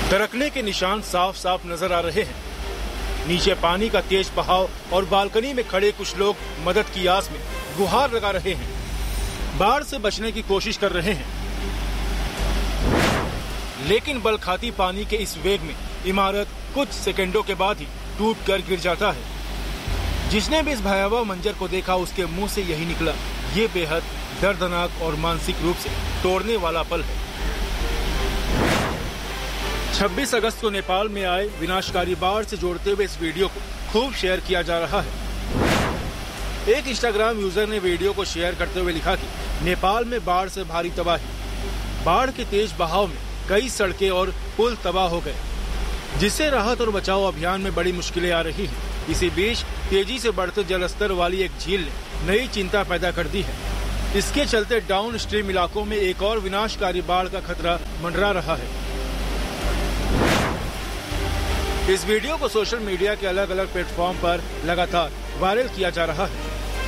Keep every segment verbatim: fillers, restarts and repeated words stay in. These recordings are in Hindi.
दरकने के निशान साफ साफ नजर आ रहे हैं। नीचे पानी का तेज बहाव और बालकनी में खड़े कुछ लोग मदद की आस में गुहार लगा रहे हैं, बाढ़ से बचने की कोशिश कर रहे हैं। लेकिन बल खाती पानी के इस वेग में इमारत कुछ सेकंडों के बाद ही टूट कर गिर जाता है। जिसने भी इस भयावह मंजर को देखा उसके मुंह से यही निकला, ये बेहद दर्दनाक और मानसिक रूप से तोड़ने वाला पल है। छब्बीस अगस्त को नेपाल में आए विनाशकारी बाढ़ से जोड़ते हुए इस वीडियो को खूब शेयर किया जा रहा है। एक इंस्टाग्राम यूजर ने वीडियो को शेयर करते हुए लिखा कि नेपाल में बाढ़ से भारी तबाही, बाढ़ के तेज बहाव में कई सड़कें और पुल तबाह हो गए, जिससे राहत और बचाव अभियान में बड़ी मुश्किलें आ रही हैं। इसी बीच तेजी से बढ़ते जलस्तर वाली एक झील ने नई चिंता पैदा कर दी है। इसके चलते डाउन स्ट्रीम इलाकों में एक और विनाशकारी बाढ़ का खतरा मंडरा रहा है। इस वीडियो को सोशल मीडिया के अलग अलग प्लेटफॉर्म पर लगातार वायरल किया जा रहा है।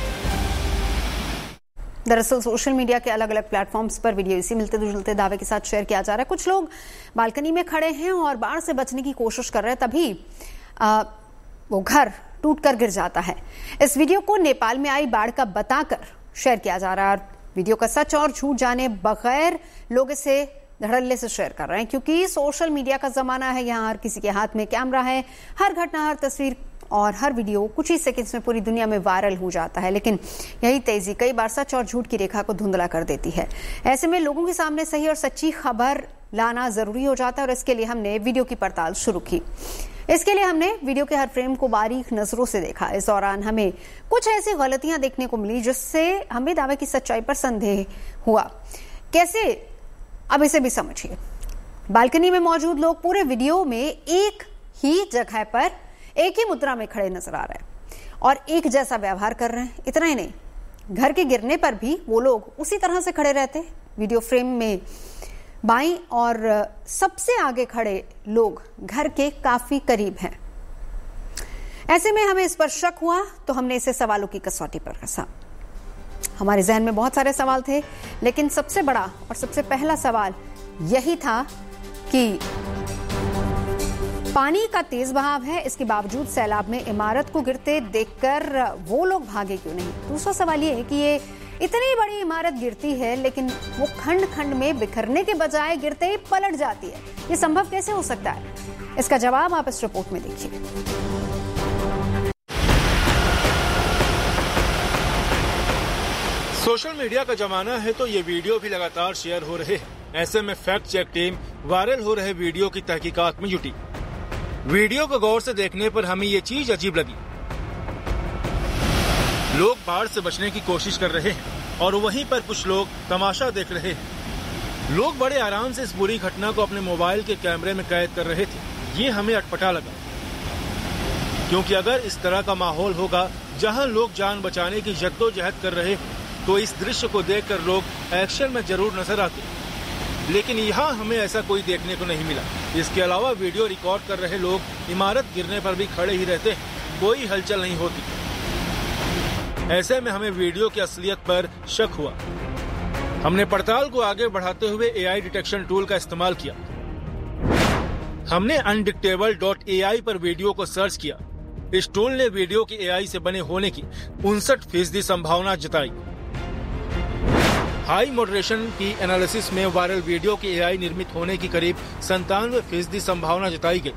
दरअसल सोशल मीडिया के अलग अलग प्लेटफॉर्म्स पर वीडियो इसी मिलते जुलते दावे के साथ शेयर किया जा रहा है। कुछ लोग बालकनी में खड़े हैं और बाढ़ से बचने की कोशिश कर रहे हैं, तभी आ, वो घर टूटकर गिर जाता है। इस वीडियो को नेपाल में आई बाढ़ का बताकर शेयर किया जा रहा है। वीडियो का सच और झूठ जाने बगैर लोग इसे धड़ल्ले से शेयर कर रहे हैं, क्योंकि सोशल मीडिया का जमाना है। यहाँ हर किसी के हाथ में कैमरा है, हर घटना, हर तस्वीर और हर वीडियो कुछ ही सेकंड्स में पूरी दुनिया में वायरल हो जाता है। लेकिन यही तेजी कई बार सच और झूठ की रेखा को धुंधला कर देती है। ऐसे में लोगों के सामने सही और सच्ची खबर लाना जरूरी हो जाता है, और इसके लिए हमने वीडियो की पड़ताल शुरू की। इसके लिए हमने वीडियो के हर फ्रेम को बारीक नजरों से देखा। इस दौरान हमें कुछ ऐसी गलतियां देखने को मिली जिससे हमें दावे की सच्चाई पर संदेह हुआ। कैसे, अब इसे भी समझिए। बालकनी में मौजूद लोग पूरे वीडियो में एक ही जगह पर एक ही मुद्रा में खड़े नजर आ रहे हैं और एक जैसा व्यवहार कर रहे हैं। इतना ही नहीं, घर के गिरने पर भी वो लोग उसी तरह से खड़े रहते हैं। वीडियो फ्रेम में बाईं और सबसे आगे खड़े लोग घर के काफी करीब हैं। ऐसे में हमें इस पर शक हुआ तो हमने इसे सवालों की कसौटी पर कसा। हमारे जहन में बहुत सारे सवाल थे, लेकिन सबसे बड़ा और सबसे पहला सवाल यही था कि पानी का तेज बहाव है, इसके बावजूद सैलाब में इमारत को गिरते देखकर वो लोग भागे क्यों नहीं। दूसरा सवाल ये है कि ये इतनी बड़ी इमारत गिरती है, लेकिन वो खंड खंड में बिखरने के बजाय गिरते ही पलट जाती है। ये संभव कैसे हो सकता है? इसका जवाब आप इस रिपोर्ट में देखिए। सोशल मीडिया का जमाना है तो ये वीडियो भी लगातार शेयर हो रहे हैं। ऐसे में फैक्ट चेक टीम वायरल हो रहे वीडियो की तहकीकात में जुटी। वीडियो को गौर से देखने पर हमें ये चीज अजीब लगी। लोग बाढ़ से बचने की कोशिश कर रहे हैं और वहीं पर कुछ लोग तमाशा देख रहे हैं। लोग बड़े आराम से इस बुरी घटना को अपने मोबाइल के कैमरे में कैद कर रहे थे। ये हमें अटपटा लगा, क्योंकि अगर इस तरह का माहौल होगा जहां लोग जान बचाने की जद्दोजहद कर रहे हैं तो इस दृश्य को देखकर लोग एक्शन में जरूर नजर आते। लेकिन यहाँ हमें ऐसा कोई देखने को नहीं मिला। इसके अलावा वीडियो रिकॉर्ड कर रहे लोग इमारत गिरने पर भी खड़े ही रहते हैं, कोई हलचल नहीं होती। ऐसे में हमें वीडियो की असलियत पर शक हुआ। हमने पड़ताल को आगे बढ़ाते हुए एआई डिटेक्शन टूल का इस्तेमाल किया। हमने अनडिक्टेबल डॉट ए आई पर वीडियो को सर्च किया। इस टूल ने वीडियो की एआई से बने होने की उनसठ फीसदी संभावना जताई। हाई मॉडरेशन की एनालिसिस में वायरल वीडियो की एआई निर्मित होने की करीब संतानवे फीसदी संभावना जताई गई।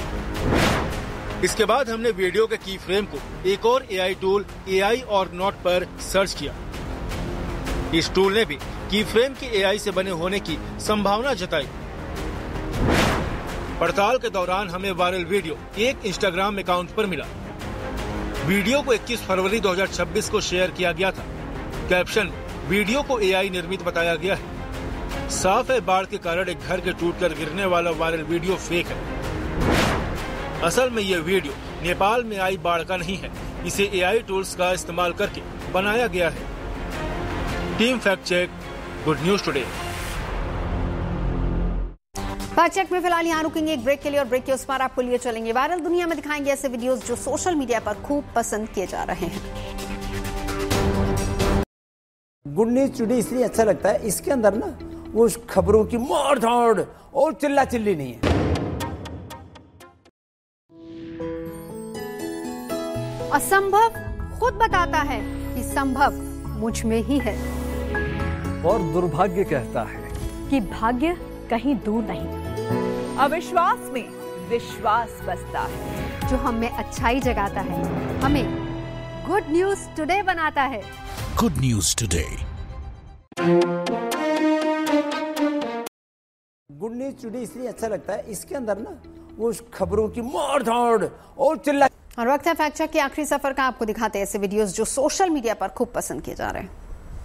इसके बाद हमने वीडियो के की फ्रेम को एक और एआई टूल एआई और नॉट पर सर्च किया। इस टूल ने भी की फ्रेम की एआई से बने होने की संभावना जताई। पड़ताल के दौरान हमें वायरल वीडियो एक इंस्टाग्राम अकाउंट पर मिला। वीडियो को इक्कीस फरवरी दो हज़ार छब्बीस को शेयर किया गया था। कैप्शन में वीडियो को एआई निर्मित बताया गया है। साफ है, बाढ़ के कारण एक घर के टूटकर गिरने वाला वायरल वीडियो फेक है। असल में ये वीडियो नेपाल में आई बाढ़ का नहीं है। इसे एआई टूल्स का इस्तेमाल करके बनाया गया है। Team fact check, good news today. Fact check में फिलहाल यहाँ रुकेंगे एक ब्रेक के लिए, और ब्रेक के उस पार आपको लिए चलेंगे वायरल दुनिया में दिखाएंगे ऐसे वीडियोस जो सोशल मीडिया पर खूब पसंद किए जा रहे हैं। गुड न्यूज टुडे इसलिए अच्छा लगता है, इसके अंदर ना वो खबरों की मार धाड़ और चिल्ला चिल्ली नहीं है। असंभव खुद बताता है कि संभव मुझ में ही है, और दुर्भाग्य कहता है कि भाग्य कहीं दूर नहीं। अविश्वास में विश्वास बसता है, जो हम में अच्छाई जगाता है, हमें गुड न्यूज टुडे बनाता है। Good news today. Good news today इसलिए अच्छा लगता है, इसके अंदर ना वो खबरों की मार धाड़ और चिल्ला। और वक्त है फैक्ट चेक के आखिरी सफर का। आपको दिखाते हैं ऐसे वीडियोस जो सोशल मीडिया पर खूब पसंद किए जा रहे हैं।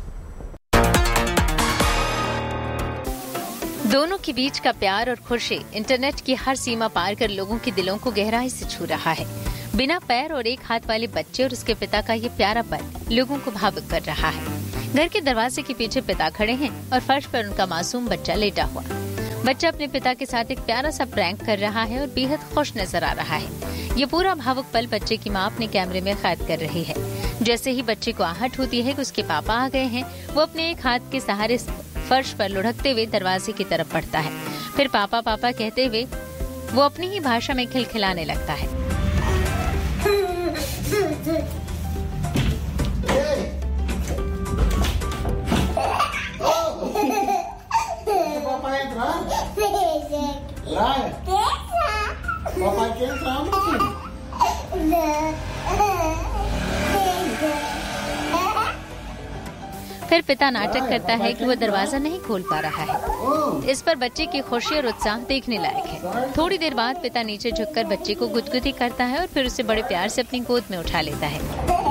दोनों के बीच का प्यार और खुशी इंटरनेट की हर सीमा पार कर लोगों के दिलों को गहराई से छू रहा है। बिना पैर और एक हाथ वाले बच्चे और उसके पिता का ये प्यारा पल लोगों को भावुक कर रहा है। घर के दरवाजे के पीछे पिता खड़े हैं और फर्श पर उनका मासूम बच्चा लेटा हुआ। बच्चा अपने पिता के साथ एक प्यारा सा प्रैंक कर रहा है और बेहद खुश नजर आ रहा है। ये पूरा भावुक पल बच्चे की माँ अपने कैमरे में कैद कर रही है। जैसे ही बच्चे को आहट होती है कि उसके पापा आ गए हैं, वो अपने एक हाथ के सहारे फर्श पर लुढ़कते हुए दरवाजे की तरफ बढ़ता है। फिर पापा पापा कहते हुए वो अपनी ही भाषा में खिलखिलाने लगता है। फिर पिता नाटक करता है कि वो दरवाजा नहीं खोल पा रहा है। इस पर बच्चे की खुशी और उत्साह देखने लायक है। थोड़ी देर बाद पिता नीचे झुककर बच्चे को गुदगुदी करता है और फिर उसे बड़े प्यार से अपनी गोद में उठा लेता है।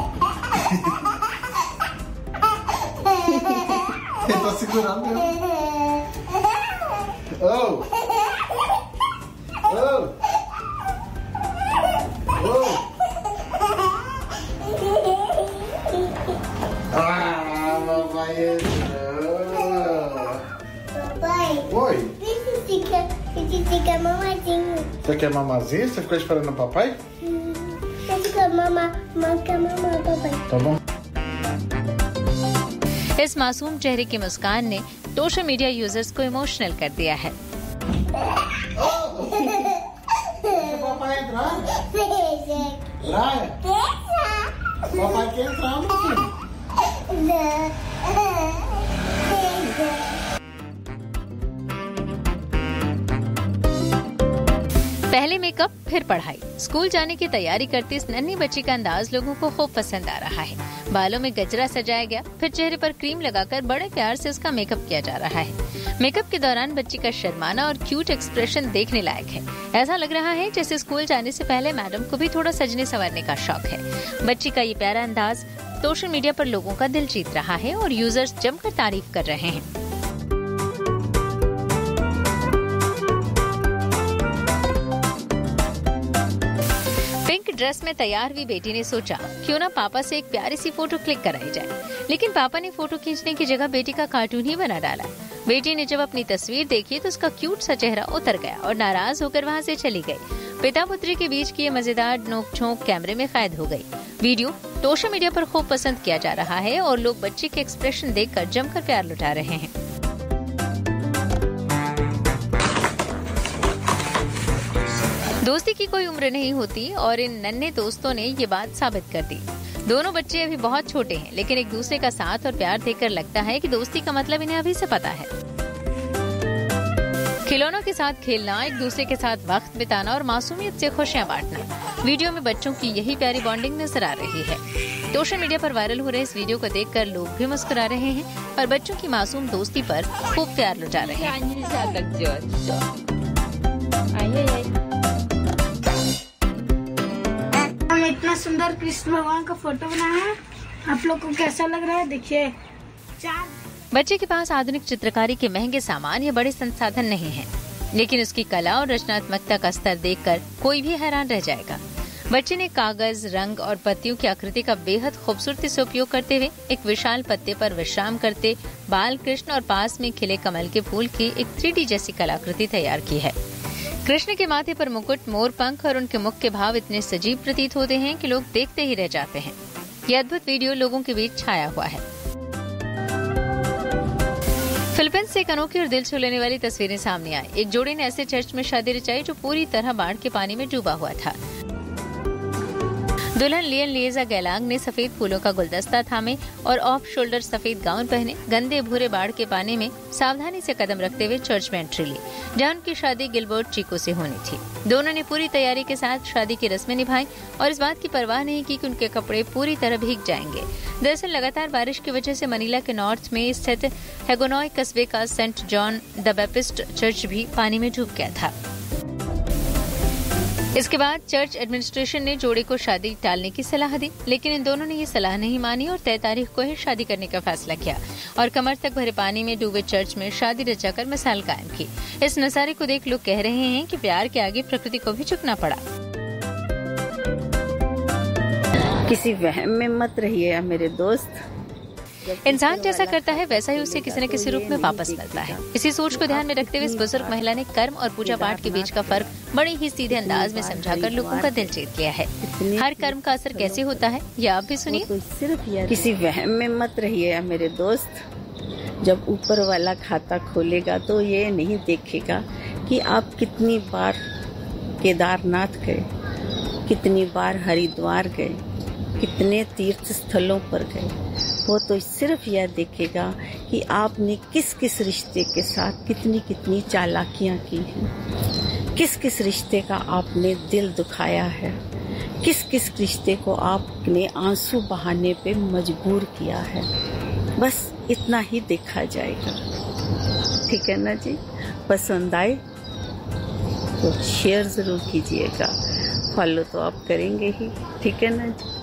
Oi. Fica, fica mamazinho. Você quer mamazinho? Você ficou esperando o papai? Você fica mama, mama, mama, papai. Tá bom. इस मासूम चेहरे की मुस्कान ने सोशल मीडिया यूजर्स को इमोशनल कर दिया है। पहले मेकअप फिर पढ़ाई। स्कूल जाने की तैयारी करती इस नन्ही बच्ची का अंदाज लोगों को खूब पसंद आ रहा है। बालों में गजरा सजाया गया, फिर चेहरे पर क्रीम लगाकर बड़े प्यार से उसका मेकअप किया जा रहा है। मेकअप के दौरान बच्ची का शर्माना और क्यूट एक्सप्रेशन देखने लायक है। ऐसा लग रहा है जैसे स्कूल जाने से पहले मैडम को भी थोड़ा सजने संवरने का शौक है। बच्ची का ये प्यारा अंदाज सोशल मीडिया पर लोगों का दिल जीत रहा है और यूजर्स जमकर तारीफ कर रहे हैं। ड्रेस में तैयार हुई बेटी ने सोचा क्यों ना पापा से एक प्यारी सी फोटो क्लिक कराई जाए, लेकिन पापा ने फोटो खींचने की जगह बेटी का कार्टून ही बना डाला। बेटी ने जब अपनी तस्वीर देखी तो उसका क्यूट सा चेहरा उतर गया और नाराज होकर वहां से चली गई। पिता पुत्री के बीच की ये मजेदार नोक-झोंक कैमरे में कैद हो गई। वीडियो सोशल मीडिया पर खूब पसंद किया जा रहा है और लोग बच्चे के एक्सप्रेशन देखकर जमकर प्यार लुटा रहे हैं। दोस्ती की कोई उम्र नहीं होती और इन नन्हे दोस्तों ने ये बात साबित कर दी। दोनों बच्चे अभी बहुत छोटे हैं, लेकिन एक दूसरे का साथ और प्यार देखकर लगता है कि दोस्ती का मतलब इन्हें अभी से पता है। खिलौनों के साथ खेलना, एक दूसरे के साथ वक्त बिताना और मासूमियत से खुशियां बांटना, वीडियो में बच्चों की यही प्यारी बॉन्डिंग नजर आ रही है। सोशल मीडिया पर वायरल हो रहे इस वीडियो को देखकर लोग भी मुस्कुरा रहे हैं और बच्चों की मासूम दोस्ती पर खूब प्यार लुटा रहे हैं। इतना सुंदर कृष्ण भगवान का फोटो बनाया है, आप लोग को कैसा लग रहा है? देखिए, चार बच्चे के पास आधुनिक चित्रकारी के महंगे सामान या बड़े संसाधन नहीं हैं, लेकिन उसकी कला और रचनात्मकता का स्तर देखकर कोई भी हैरान रह जाएगा। बच्चे ने कागज, रंग और पत्तियों की आकृति का बेहद खूबसूरती से उपयोग करते हुए एक विशाल पत्ते पर विश्राम करते बाल कृष्ण और पास में खिले कमल के फूल की एक थ्री डी जैसी कलाकृति तैयार की है। कृष्ण के माथे पर मुकुट, मोर पंख और उनके मुख के भाव इतने सजीव प्रतीत होते हैं कि लोग देखते ही रह जाते हैं। यह अद्भुत वीडियो लोगों के बीच छाया हुआ है। फिलीपींस से एक अनोखी और दिल छू लेने वाली तस्वीरें सामने आई। एक जोड़ी ने ऐसे चर्च में शादी रचाई जो पूरी तरह बाढ़ के पानी में डूबा हुआ था। दुल्हन लियन लिएजा गैलांग ने सफेद फूलों का गुलदस्ता थामे और ऑफ शोल्डर सफेद गाउन पहने गंदे भूरे बाढ़ के पानी में सावधानी से कदम रखते हुए चर्च में एंट्री ली, जहां उनकी शादी गिलबर्ट चिको से होनी थी। दोनों ने पूरी तैयारी के साथ शादी की रस्में निभाई और इस बात की परवाह नहीं की कि उनके कपड़े पूरी तरह भीग जाएंगे। दरअसल लगातार बारिश की वजह से मनीला के नॉर्थ में स्थित हेगोनॉय कस्बे का Saint John the Baptist church भी पानी में डूब गया था। इसके बाद चर्च एडमिनिस्ट्रेशन ने जोड़े को शादी टालने की सलाह दी, लेकिन इन दोनों ने ये सलाह नहीं मानी और तय तारीख को ही शादी करने का फैसला किया और कमर तक भरे पानी में डूबे चर्च में शादी रचाकर मिसाल कायम की। इस नजारे को देख लोग कह रहे हैं कि प्यार के आगे प्रकृति को भी झुकना पड़ा। किसी वहम में मत रहिए मेरे दोस्त। इंसान जैसा करता है वैसा ही उसे किसी न किसी रूप में वापस मिलता है। इसी सोच को ध्यान में रखते हुए इस बुजुर्ग महिला ने कर्म और पूजा पाठ के बीच का फर्क बड़े ही सीधे अंदाज में समझाकर लोगों का दिल जीत लिया है। हर कर्म का असर कैसे होता है ये आप भी सुनिए। तो सिर्फ किसी वहम में मत रहिए मेरे दोस्त। जब ऊपर वाला खाता खोलेगा तो ये नहीं देखेगा कि आप कितनी बार केदारनाथ गए, कितनी बार हरिद्वार गए, कितने तीर्थ स्थलों पर गए। वो तो सिर्फ यह देखेगा कि आपने किस किस रिश्ते के साथ कितनी कितनी चालाकियां की हैं, किस किस रिश्ते का आपने दिल दुखाया है, किस किस रिश्ते को आपने आंसू बहाने पे मजबूर किया है। बस इतना ही देखा जाएगा। ठीक है ना जी? पसंद आए तो शेयर जरूर कीजिएगा, फॉलो तो आप करेंगे ही। ठीक है ना जी?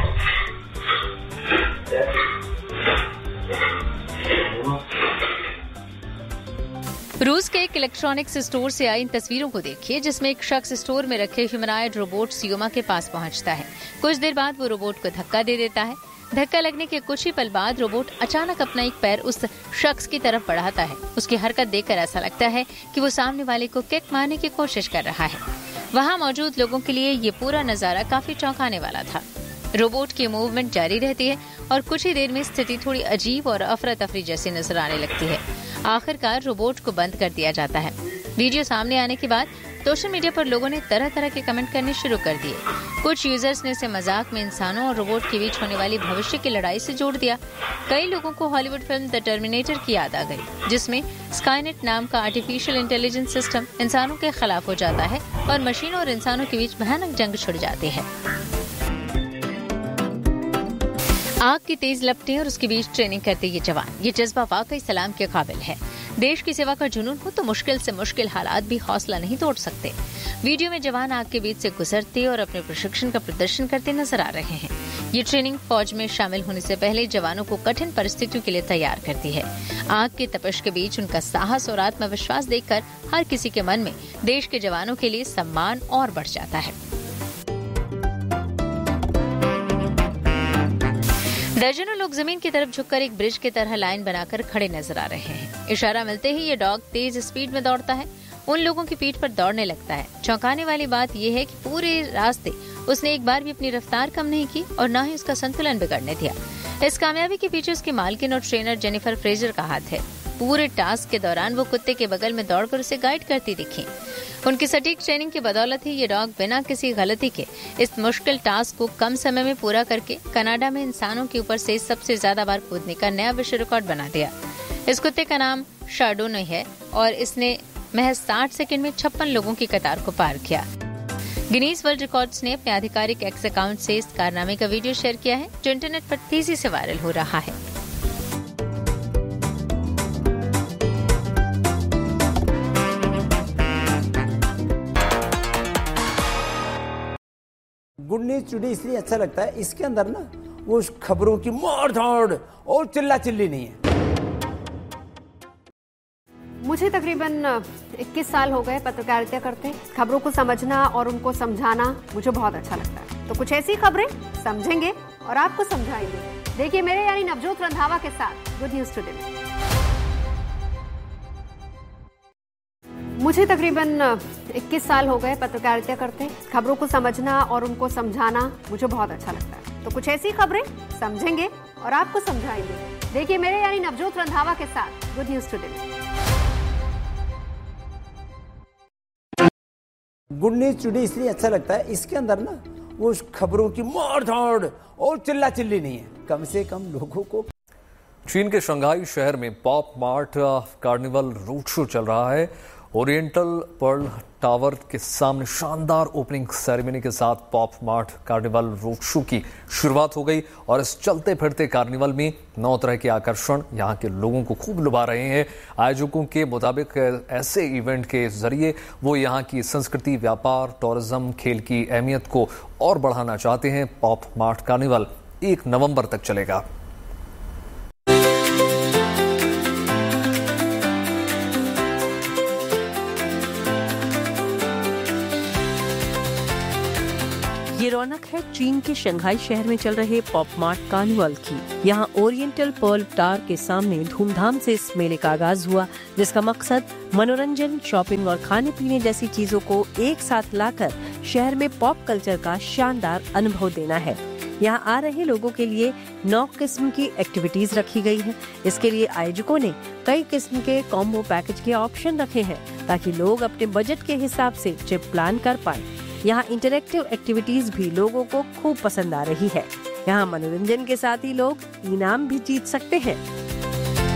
रूस के एक इलेक्ट्रॉनिक्स स्टोर से आई इन तस्वीरों को देखिए, जिसमें एक शख्स स्टोर में रखे ह्यूमनॉइड रोबोट सियोमा के पास पहुंचता है। कुछ देर बाद वो रोबोट को धक्का दे देता है। धक्का लगने के कुछ ही पल बाद रोबोट अचानक अपना एक पैर उस शख्स की तरफ बढ़ाता है। उसकी हरकत देखकर ऐसा लगता है कि वो सामने वाले को किक मारने की कोशिश कर रहा है। वहां मौजूद लोगों के लिए ये पूरा नजारा काफी चौंकाने वाला था। रोबोट की मूवमेंट जारी रहती है और कुछ ही देर में स्थिति थोड़ी अजीब और अफरा तफरी जैसी नजर आने लगती है। आखिरकार रोबोट को बंद कर दिया जाता है। वीडियो सामने आने के बाद सोशल मीडिया पर लोगों ने तरह तरह के कमेंट करने शुरू कर दिए। कुछ यूजर्स ने इसे मजाक में इंसानों और रोबोट के बीच होने वाली भविष्य की लड़ाई से जोड़ दिया। कई लोगों को हॉलीवुड फिल्म द टर्मिनेटर की याद आ गई, जिसमें स्काईनेट नाम का आर्टिफिशियल इंटेलिजेंस सिस्टम इंसानों के खिलाफ हो जाता है और मशीनों और इंसानों के बीच भयानक जंग छिड़ जाती है। आग की तेज लपटें और उसके बीच ट्रेनिंग करते ये जवान, ये जज्बा वाकई सलाम के काबिल है। देश की सेवा का जुनून हो तो मुश्किल से मुश्किल हालात भी हौसला नहीं तोड़ सकते। वीडियो में जवान आग के बीच से गुजरते और अपने प्रशिक्षण का प्रदर्शन करते नजर आ रहे हैं। ये ट्रेनिंग फौज में शामिल होने से पहले जवानों को कठिन परिस्थितियों के लिए तैयार करती है। आग की तपश के बीच उनका साहस और आत्मविश्वास देखकर हर किसी के मन में देश के जवानों के लिए सम्मान और बढ़ जाता है। दर्जनों लोग जमीन की तरफ झुककर एक ब्रिज की तरह लाइन बनाकर खड़े नजर आ रहे हैं। इशारा मिलते ही ये डॉग तेज स्पीड में दौड़ता है, उन लोगों की पीठ पर दौड़ने लगता है। चौंकाने वाली बात यह है कि पूरे रास्ते उसने एक बार भी अपनी रफ्तार कम नहीं की और न ही उसका संतुलन बिगड़ने दिया। इस कामयाबी के पीछे उसकी मालकिन और ट्रेनर जेनिफर फ्रेजर का हाथ है। पूरे टास्क के दौरान वो कुत्ते के बगल में दौड़कर उसे गाइड करती दिखी। उनकी सटीक ट्रेनिंग की बदौलत ही ये डॉग बिना किसी गलती के इस मुश्किल टास्क को कम समय में पूरा करके कनाडा में इंसानों के ऊपर से सबसे ज्यादा बार कूदने का नया विश्व रिकॉर्ड बना दिया। इस कुत्ते का नाम शार्डोने है और इसने महज साठ सेकंड में छप्पन लोगों की कतार को पार किया। गिनीज वर्ल्ड रिकॉर्ड्स ने अपने आधिकारिक एक्स अकाउंट से इस कारनामे का वीडियो शेयर किया है, जो इंटरनेट पर तेजी से वायरल हो रहा है। गुड न्यूज टुडे इसलिए अच्छा लगता है, इसके अंदर ना वो खबरों की मोड़ धाड़ और चिल्ला चिल्ली नहीं है। मुझे तकरीबन इक्कीस साल हो गए पत्रकारिता करते। खबरों को समझना और उनको समझाना मुझे बहुत अच्छा लगता है। तो कुछ ऐसी खबरें समझेंगे और आपको समझाएंगे। देखिए मेरे यानी नवजोत रंधावा के साथ गुड न्यूज टुडे में। मुझे तकरीबन इक्कीस साल हो गए पत्रकारिता करते। खबरों को समझना और उनको समझाना मुझे बहुत अच्छा लगता है। तो कुछ ऐसी खबरें समझेंगे और आपको समझाएंगे। देखिए मेरे यानी नवजोत रंधावा के साथ गुड न्यूज टुडे में। गुड न्यूज टुडे इसलिए अच्छा लगता है, इसके अंदर ना वो खबरों की मार धाड़ और चिल्ला चिल्ली नहीं है। कम से कम लोगों को। चीन के शंघाई शहर में pop mart carnival road show चल रहा है। ओरिएंटल पर्ल टावर के सामने शानदार ओपनिंग सेरेमनी के साथ pop mart carnival road show की शुरुआत हो गई और इस चलते फिरते कार्निवल में नौ तरह के आकर्षण यहां के लोगों को खूब लुभा रहे हैं। आयोजकों के मुताबिक ऐसे इवेंट के जरिए वो यहां की संस्कृति, व्यापार, टूरिज्म, खेल की अहमियत को और बढ़ाना चाहते हैं। पॉप मार्ट कार्निवल एक नवंबर तक चलेगा। ये रौनक है चीन के शंघाई शहर में चल रहे पॉप मार्ट कार्निवल की। यहाँ ओरिएंटल पर्ल टावर के सामने धूमधाम से इस मेले का आगाज हुआ, जिसका मकसद मनोरंजन, शॉपिंग और खाने पीने जैसी चीजों को एक साथ लाकर शहर में पॉप कल्चर का शानदार अनुभव देना है। यहाँ आ रहे लोगों के लिए नौ किस्म की एक्टिविटीज रखी गई है। इसके लिए आयोजकों ने कई किस्म के कॉम्बो पैकेज के ऑप्शन रखे हैं ताकि लोग अपने बजट के हिसाब से ट्रिप प्लान कर पाए। यहाँ इंटरैक्टिव एक्टिविटीज भी लोगों को खूब पसंद आ रही है। यहाँ मनोरंजन के साथ ही लोग इनाम भी जीत सकते हैं।